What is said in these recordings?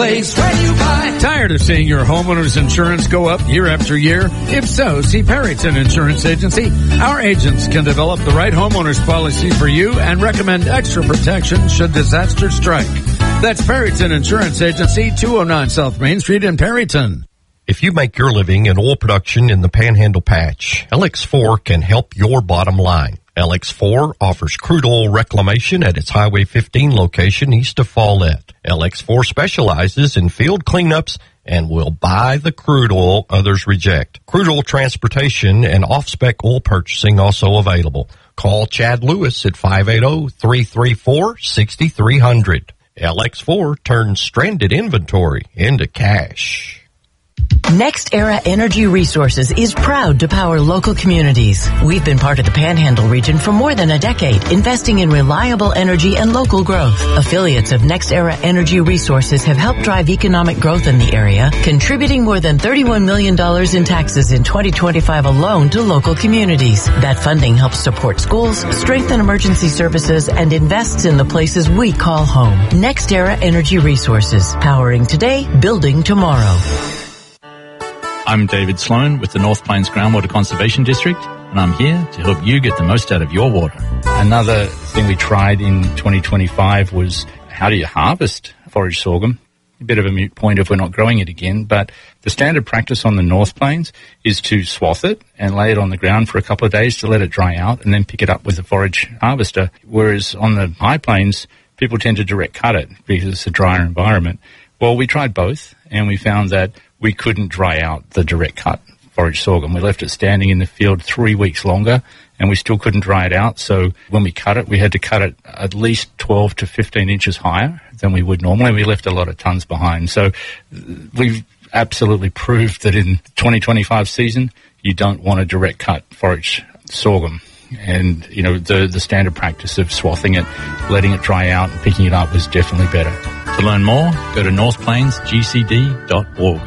place where you buy. Tired of seeing your homeowner's insurance go up year after year? If so, see Perryton Insurance Agency. Our agents can develop the right homeowner's policy for you and recommend extra protection should disaster strike. That's Perryton Insurance Agency, 209 South Main Street in Perryton. If you make your living in oil production in the Panhandle Patch, LX4 can help your bottom line. LX4 offers crude oil reclamation at its Highway 15 location east of Follett. LX4 specializes in field cleanups and will buy the crude oil others reject. Crude oil transportation and off-spec oil purchasing also available. Call Chad Lewis at 580-334-6300. LX4 turns stranded inventory into cash. NextEra Energy Resources is proud to power local communities. We've been part of the Panhandle region for more than a decade, investing in reliable energy and local growth. Affiliates of NextEra Energy Resources have helped drive economic growth in the area, contributing more than $31 million in taxes in 2025 alone to local communities. That funding helps support schools, strengthen emergency services, and invests in the places we call home. NextEra Energy Resources, powering today, building tomorrow. I'm David Sloan with the North Plains Groundwater Conservation District, and I'm here to help you get the most out of your water. Another thing we tried in 2025 was how do you harvest forage sorghum? A bit of a moot point if we're not growing it again, but the standard practice on the North Plains is to swath it and lay it on the ground for a couple of days to let it dry out and then pick it up with a forage harvester, whereas on the High Plains, people tend to direct cut it because it's a drier environment. Well, we tried both, and we found that we couldn't dry out the direct cut forage sorghum. We left it standing in the field 3 weeks longer, and we still couldn't dry it out. So when we cut it, we had to cut it at least 12 to 15 inches higher than we would normally. We left a lot of tons behind. So we've absolutely proved that in 2025 season, you don't want to direct cut forage sorghum. And, you know, the standard practice of swathing it, letting it dry out, and picking it up was definitely better. To learn more, go to northplainsgcd.org.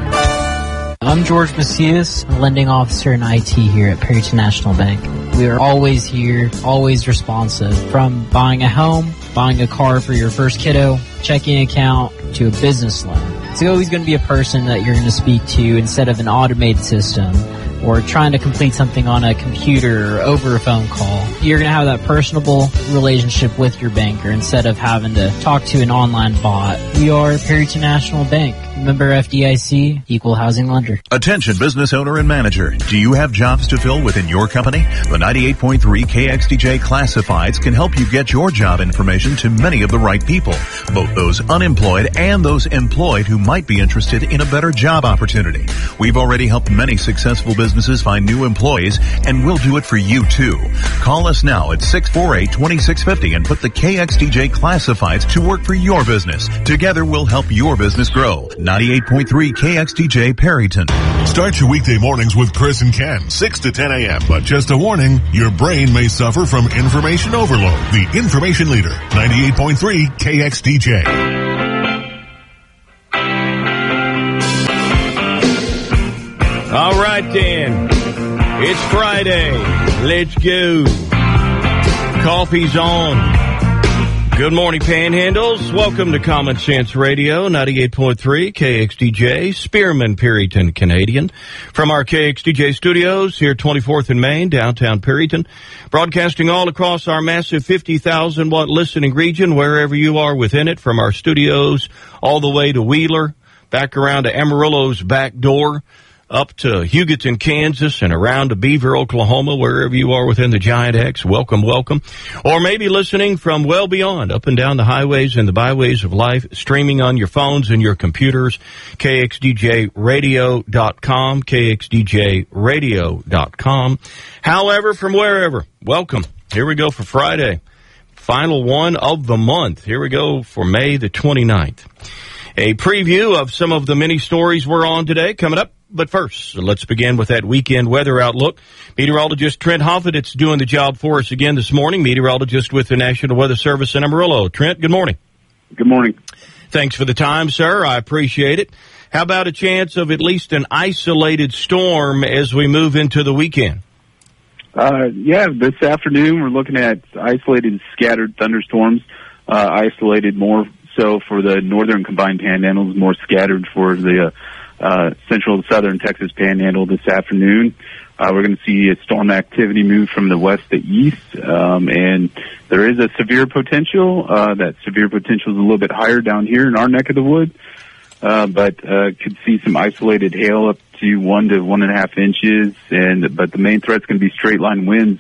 I'm George Macias, a lending officer in IT here at Perryton National Bank. We are always here, always responsive. From buying a home, buying a car for your first kiddo, checking account, to a business loan. It's always going to be a person that you're going to speak to instead of an automated system, or trying to complete something on a computer or over a phone call. You're going to have that personable relationship with your banker instead of having to talk to an online bot. We are Perryton National Bank. Member FDIC, Equal Housing Lender. Attention business owner and manager. Do you have jobs to fill within your company? The 98.3 KXDJ Classifieds can help you get your job information to many of the right people, both those unemployed and those employed who might be interested in a better job opportunity. We've already helped many successful businesses find new employees, and we'll do it for you too. Call us now at 648-2650 and put the KXDJ Classifieds to work for your business. Together we'll help your business grow. 98.3 KXDJ Perryton. Start your weekday mornings with Chris and Ken, 6 to 10 a.m. But just a warning, your brain may suffer from information overload. The Information Leader, 98.3 KXDJ. All right, then. It's Friday. Let's go. Coffee's on. Good morning, Panhandles. Welcome to Common Sense Radio, 98.3 KXDJ, Spearman, Perryton, Canadian. From our KXDJ studios here 24th and Main, downtown Perryton, broadcasting all across our massive 50,000-watt listening region, wherever you are within it, from our studios all the way to Wheeler, back around to Amarillo's back door, up to Hugoton, Kansas, and around to Beaver, Oklahoma, wherever you are within the Giant X. Welcome, welcome. Or maybe listening from well beyond, up and down the highways and the byways of life, streaming on your phones and your computers, KXDJradio.com, KXDJradio.com. However, from wherever, welcome. Here we go for Friday. Final one of the month. Here we go for May the 29th. A preview of some of the many stories we're on today coming up. But first, let's begin with that weekend weather outlook. Meteorologist Trent Hoffett doing the job for us again this morning. Meteorologist with the National Weather Service in Amarillo. Trent, good morning. Good morning. Thanks for the time, sir. I appreciate it. How about a chance of at least an isolated storm as we move into the weekend? Yeah, this afternoon we're looking at isolated scattered thunderstorms, isolated more so for the northern combined panhandles, more scattered for the central and southern Texas panhandle this afternoon. We're going to see a storm activity move from the west to east, and there is a severe potential. That severe potential is a little bit higher down here in our neck of the woods, but could see some isolated hail up to 1 to 1.5 inches. But the main threat's going to be straight line winds,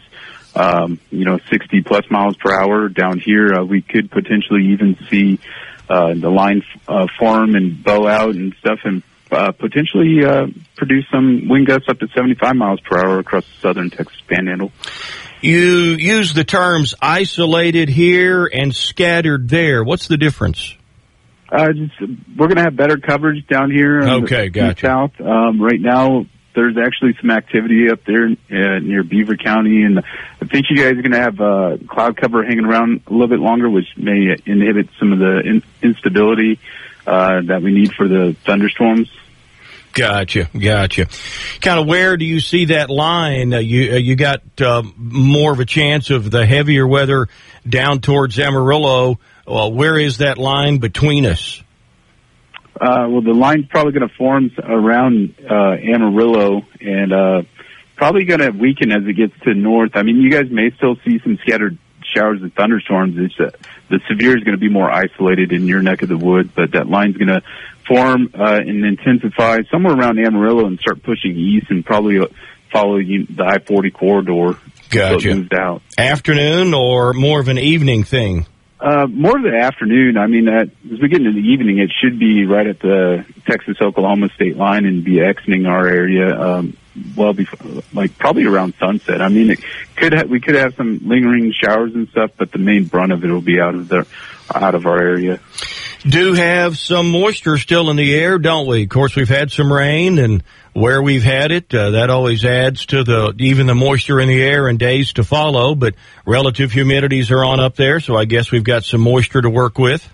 60 plus miles per hour down here. We could potentially even see the line form and bow out and stuff, and potentially produce some wind gusts up to 75 miles per hour across the southern Texas panhandle. You use the terms isolated here and scattered there. What's the difference? We're going to have better coverage down here. Okay, gotcha. South. Right now, there's actually some activity up there near Beaver County, and I think you guys are going to have cloud cover hanging around a little bit longer, which may inhibit some of the instability that we need for the thunderstorms. Gotcha. Kind of where do you see that line? You got more of a chance of the heavier weather down towards Amarillo. Where is that line between us? Well, the line's probably going to form around Amarillo, and probably going to weaken as it gets to north. I mean, you guys may still see some scattered showers and thunderstorms. The severe is going to be more isolated in your neck of the woods, but that line's going to form and intensify somewhere around Amarillo and start pushing east and probably follow the I-40 corridor. Gotcha. So it moves out. Afternoon or more of an evening thing? More of the afternoon. I mean, as we get into the evening, it should be right at the Texas-Oklahoma state line and be exiting our area well before, like probably around sunset. I mean, we could have some lingering showers and stuff, but the main brunt of it will be out of our area. Do have some moisture still in the air, don't we? Of course, we've had some rain, and where we've had it, that always adds to even the moisture in the air and days to follow, but relative humidities are on up there, so I guess we've got some moisture to work with.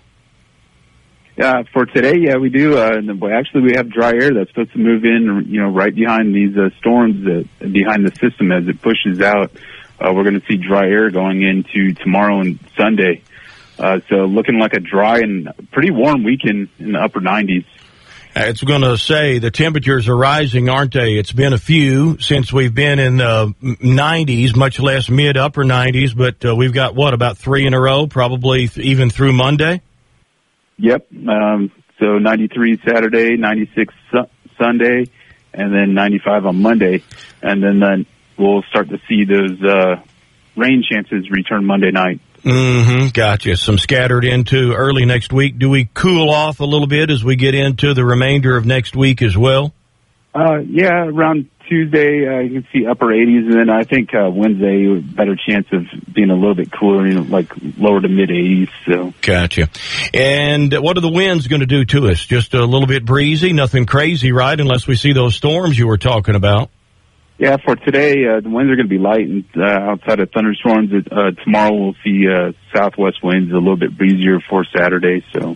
For today, yeah, we do. Actually, we have dry air that's supposed to move in, right behind these storms, behind the system as it pushes out. We're going to see dry air going into tomorrow and Sunday. So looking like a dry and pretty warm weekend in the upper 90s. It's going to say the temperatures are rising, aren't they? It's been a few since we've been in the 90s, much less mid-upper 90s, but we've got, about 3 in a row, probably even through Monday? Yep. So 93 Saturday, 96 Sunday, and then 95 on Monday. And then we'll start to see those rain chances return Monday night. Mm-hmm. Gotcha. Some scattered into early next week. Do we cool off a little bit as we get into the remainder of next week as well? Yeah, around Tuesday, you can see upper 80s, and then I think Wednesday, better chance of being a little bit cooler, like lower to mid 80s. So. Gotcha. And what are the winds going to do to us? Just a little bit breezy, nothing crazy, right? Unless we see those storms you were talking about. Yeah, for today, the winds are going to be light, and outside of thunderstorms, tomorrow we'll see southwest winds a little bit breezier for Saturday. So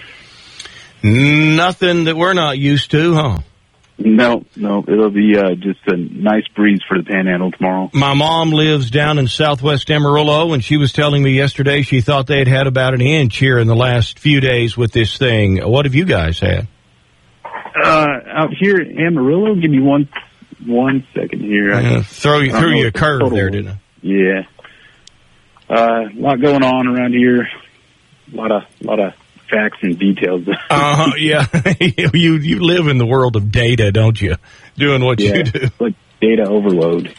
nothing that we're not used to, huh? No, it'll be just a nice breeze for the Panhandle tomorrow. My mom lives down in southwest Amarillo, and she was telling me yesterday she thought they'd had about an inch here in the last few days with this thing. What have you guys had? Out here in Amarillo, give me one second here. Threw you a curve there, didn't I? Yeah. A lot going on around here. A lot of facts and details. Yeah. you live in the world of data, don't you? Doing what you do. Like data overload.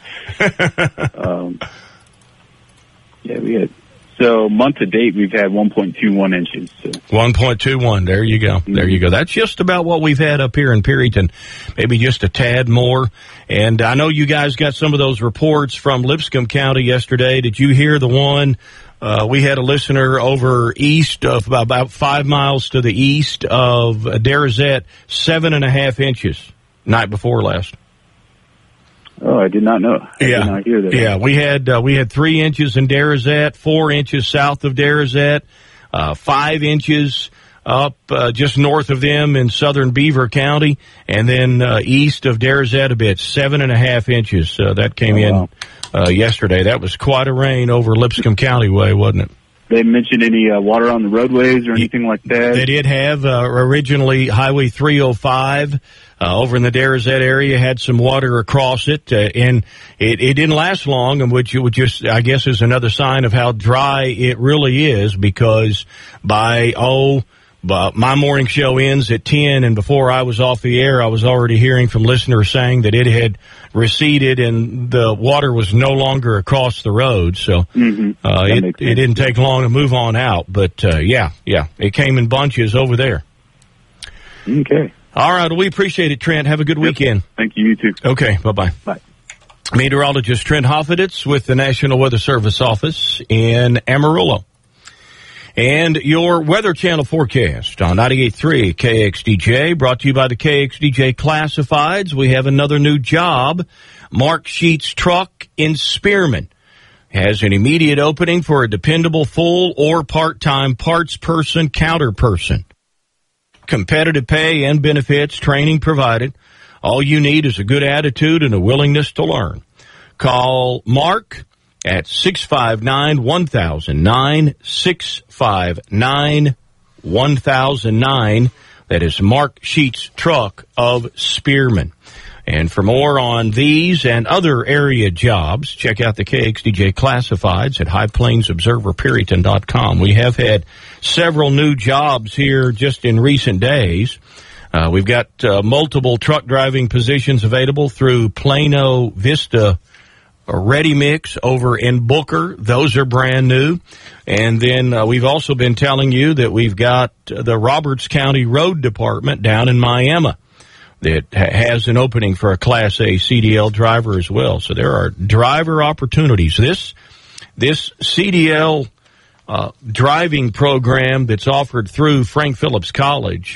We had. So month to date, we've had 1.21 inches. So. 1.21. There you go. There you go. That's just about what we've had up here in Perryton. Maybe just a tad more. And I know you guys got some of those reports from Lipscomb County yesterday. Did you hear the one? We had a listener over east of about 5 miles to the east of Derazette, 7.5 inches night before last. Oh, I did not know. I did not hear that. Yeah, we had 3 inches in Derazette, 4 inches south of Derazette, 5 inches up just north of them in southern Beaver County, and then east of Derazette a bit, 7.5 inches. That came in yesterday. That was quite a rain over Lipscomb County way, wasn't it? they mention any water on the roadways or anything like that? They did have originally Highway 305 over in the Derazette area had some water across it, and it didn't last long, and which just, I guess, is another sign of how dry it really is, because by my morning show ends at 10, and before I was off the air, I was already hearing from listeners saying that it had receded and the water was no longer across the road. So it didn't take long to move on out. But, yeah, it came in bunches over there. Okay. All right. Well, we appreciate it, Trent. Have a good weekend. Thank you. You too. Okay. Bye-bye. Bye. Meteorologist Trent Hoffeditz with the National Weather Service office in Amarillo. And your Weather Channel forecast on 98.3 KXDJ, brought to you by the KXDJ Classifieds. We have another new job. Mark Sheets Truck in Spearman has an immediate opening for a dependable full or part-time parts person, counter person. Competitive pay and benefits, training provided. All you need is a good attitude and a willingness to learn. Call Mark at 659-1009, 659-1009. That is Mark Sheets Truck of Spearman. And for more on these and other area jobs, check out the KXDJ Classifieds at highplainsobserverpuritan.com. We have had several new jobs here just in recent days. We've got multiple truck driving positions available through Plano Vista Ready Mix over in Booker. Those are brand new. And then we've also been telling you that we've got the Roberts County Road Department down in Miami that has an opening for a Class A CDL driver as well. So there are driver opportunities. This CDL driving program that's offered through Frank Phillips College,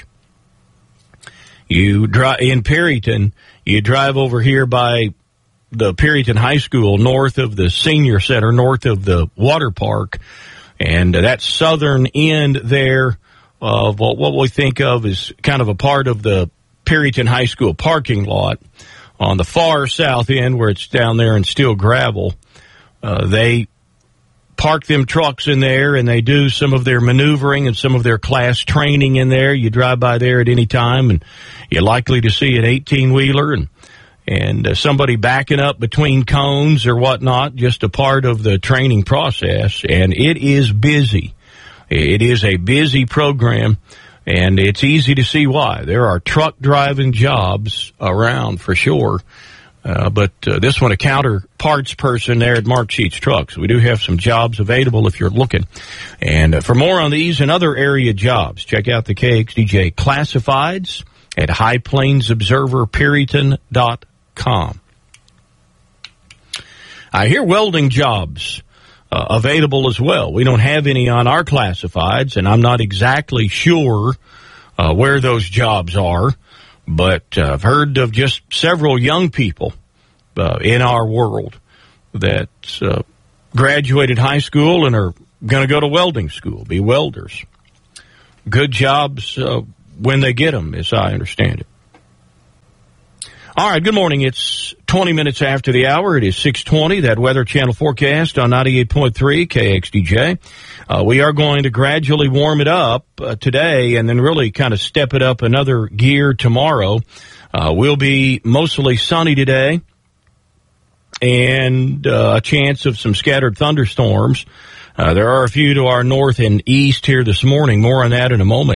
you drive in Perryton, you drive over here by the Perryton High School, north of the Senior Center, north of the water park, and that southern end there of what we think of as kind of a part of the Perryton High School parking lot. On the far south end, where it's down there in still gravel, they park them trucks in there, and they do some of their maneuvering and some of their class training in there. You drive by there at any time, and you're likely to see an 18-wheeler and somebody backing up between cones or whatnot, just a part of the training process. And it is busy. It is a busy program, and it's easy to see why. There are truck driving jobs around for sure. But this one, a counter parts person there at Mark Sheets Trucks. We do have some jobs available if you're looking. And for more on these and other area jobs, check out the KXDJ Classifieds at highplainsobserverpuritan.com. I hear welding jobs available as well. We don't have any on our classifieds, and I'm not exactly sure where those jobs are. But I've heard of just several young people in our world that graduated high school and are going to go to welding school, be welders. Good jobs when they get them, as I understand it. All right, good morning. It's 20 minutes after the hour. It is 6:20. That Weather Channel forecast on 98.3 KXDJ. We are going to gradually warm it up today and then really kind of step it up another gear tomorrow. We'll be mostly sunny today and a chance of some scattered thunderstorms. There are a few to our north and east here this morning. More on that in a moment.